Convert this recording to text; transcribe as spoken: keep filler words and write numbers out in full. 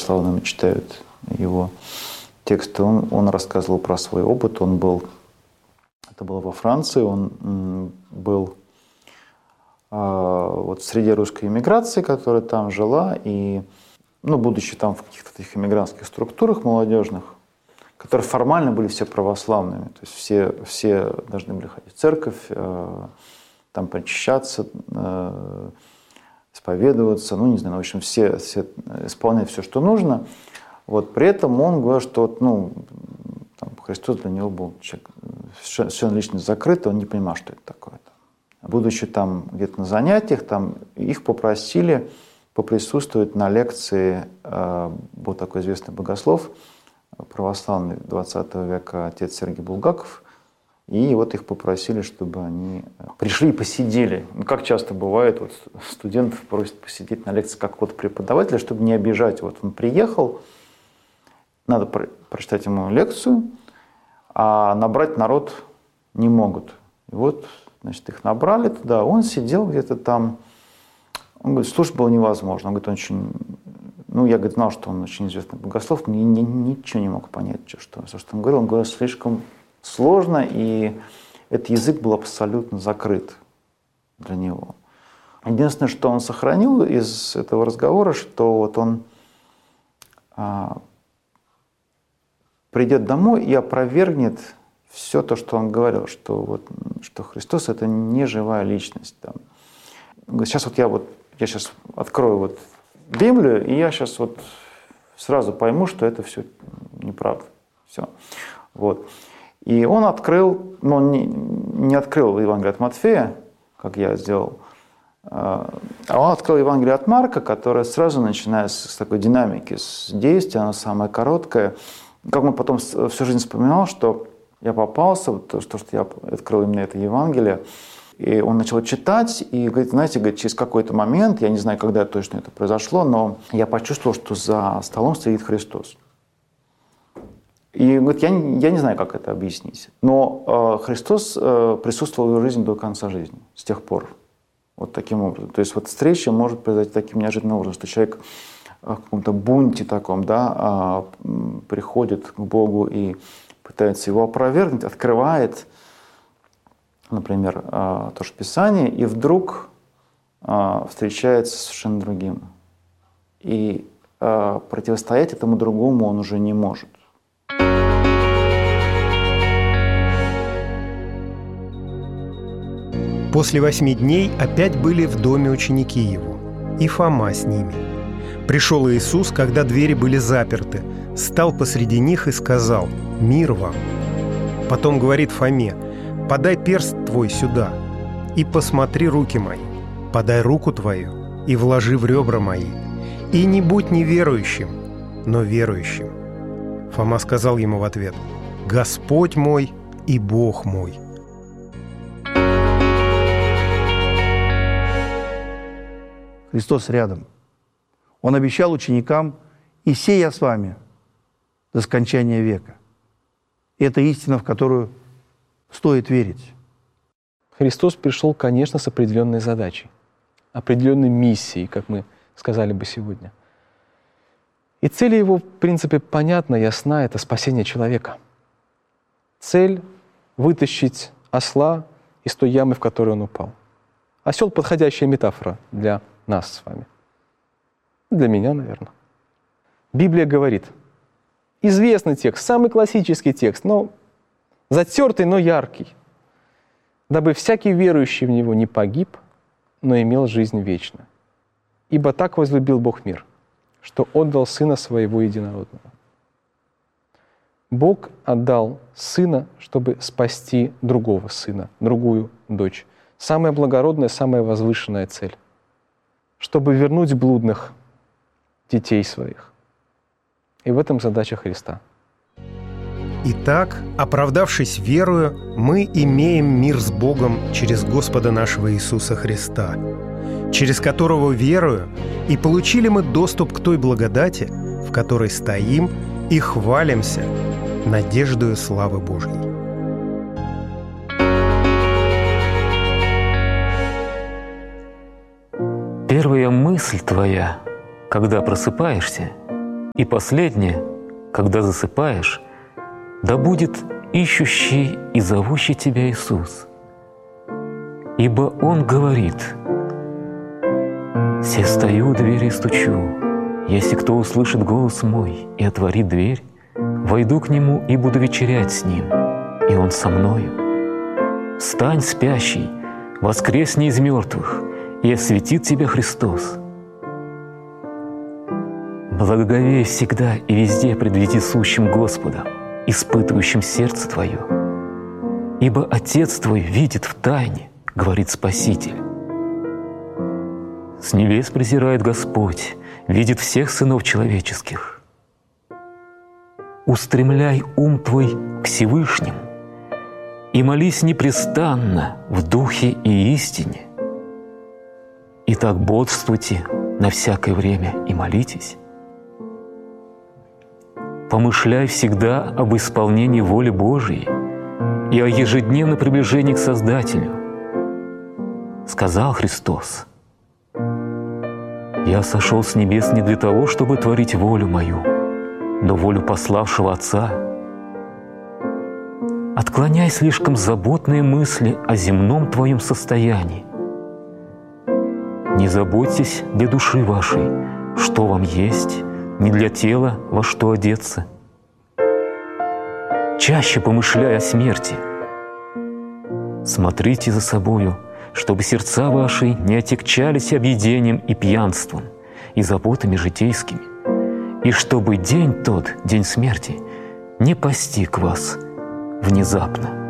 православными читают его тексты. Он, он рассказывал про свой опыт. Он был, это было во Франции, он был вот среди русской эмиграции, которая там жила, и, ну, будучи там в каких-то таких эмигрантских структурах молодежных, которые формально были все православными, то есть все, все должны были ходить в церковь, там причащаться, исповедоваться, ну, не знаю, в общем, все, все исполнять все, что нужно. Вот, при этом он говорил, что, ну, там, Христос для него был человек совершенно личность закрытый, он не понимал, что это такое. Будучи там где-то на занятиях, там их попросили поприсутствовать на лекции, был такой известный богослов, православный двадцатого века, отец Сергий Булгаков, и вот их попросили, чтобы они пришли и посидели. Ну, как часто бывает, вот студентов просят посидеть на лекции какого-то преподавателя, чтобы не обижать. Вот он приехал, надо про- прочитать ему лекцию, а набрать народ не могут. И вот, значит, их набрали туда, он сидел где-то там, он говорит, слушать было невозможно. Он говорит, он очень, ну, я, говорит, знал, что он очень известный богослов, мне ни, ничего не мог понять, что, что он говорил. Он говорил слишком сложно, и этот язык был абсолютно закрыт для него. Единственное, что он сохранил из этого разговора, что вот он а, придет домой и опровергнет все то, что он говорил, что, вот, что Христос – это не живая личность. Там. Сейчас вот я, вот я сейчас открою вот Библию, и я сейчас вот сразу пойму, что это все неправда. Все. Вот. И он открыл, ну, он не, не открыл Евангелие от Матфея, как я сделал, а он открыл Евангелие от Марка, которое сразу начинает с такой динамики, с действия, оно самое короткое. Как он потом всю жизнь вспоминал, что я попался, то, что я открыл именно это Евангелие, и он начал читать, и говорит, знаете, говорит, через какой-то момент, я не знаю, когда точно это произошло, но я почувствовал, что за столом стоит Христос. И говорит, я, я не знаю, как это объяснить, но э, Христос э, присутствовал в его жизни до конца жизни, с тех пор, вот таким образом. То есть вот встреча может произойти таким неожиданным образом, что человек в каком-то бунте таком, да, э, приходит к Богу и пытается его опровергнуть, открывает, например, то же Писание, и вдруг встречается с совершенно другим. И противостоять этому другому он уже не может. После восьми дней опять были в доме ученики его, и Фома с ними. Пришел Иисус, когда двери были заперты, стал посреди них и сказал: «Мир вам». Потом говорит Фоме: «Подай перст твой сюда, и посмотри руки мои, подай руку твою, и вложи в ребра мои, и не будь неверующим, но верующим». Фома сказал ему в ответ: «Господь мой и Бог мой». Христос рядом. Он обещал ученикам: «И се я с вами до скончания века». И это истина, в которую стоит верить. Христос пришел, конечно, с определенной задачей, определенной миссией, как мы сказали бы сегодня. И цель его, в принципе, понятна, ясна – это спасение человека. Цель – вытащить осла из той ямы, в которую он упал. Осел – подходящая метафора для нас с вами. Для меня, наверное. Библия говорит, известный текст, самый классический текст, но затертый, но яркий, дабы всякий верующий в Него не погиб, но имел жизнь вечную. Ибо так возлюбил Бог мир, что отдал Сына Своего Единородного. Бог отдал Сына, чтобы спасти другого сына, другую дочь. Самая благородная, самая возвышенная цель. Чтобы вернуть блудных детей своих. И в этом задача Христа. Итак, оправдавшись верою, мы имеем мир с Богом через Господа нашего Иисуса Христа, через которого верою и получили мы доступ к той благодати, в которой стоим и хвалимся надеждою славы Божьей. Первая мысль твоя, когда просыпаешься, И последнее, когда засыпаешь, да будет ищущий и зовущий тебя Иисус. Ибо Он говорит: «Се стою у двери и стучу, если кто услышит голос мой и отворит дверь, войду к Нему и буду вечерять с Ним, и Он со мною. Встань, спящий, воскресни из мертвых, и осветит тебя Христос. Благоговей всегда и везде пред вездесущим Господом, испытывающим сердце твое. Ибо Отец твой видит в тайне, говорит Спаситель. С небес презирает Господь, видит всех сынов человеческих. Устремляй ум твой к Всевышнему и молись непрестанно в духе и истине. Итак, бодрствуйте на всякое время и молитесь. Помышляй всегда об исполнении воли Божией и о ежедневном приближении к Создателю. Сказал Христос: «Я сошел с небес не для того, чтобы творить волю мою, но волю пославшего Отца». Отклоняй слишком заботные мысли о земном твоем состоянии. Не заботьтесь для души вашей, что вам есть, не для тела, во что одеться. Чаще помышляй о смерти. Смотрите за собою, чтобы сердца ваши не отягчались объедением и пьянством, и заботами житейскими, и чтобы день тот, день смерти, не постиг вас внезапно.